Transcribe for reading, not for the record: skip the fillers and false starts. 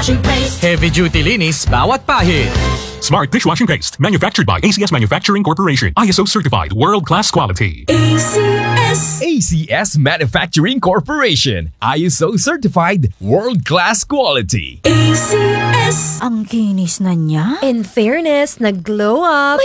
dishwashing paste. Heavy duty linis bawat pahid. Smart dishwashing paste, manufactured by ACS Manufacturing Corporation. ISO certified, world-class quality. ACS Manufacturing Corporation. ISO certified, world-class quality. Ang kinis na niya. In fairness, nag-glow up.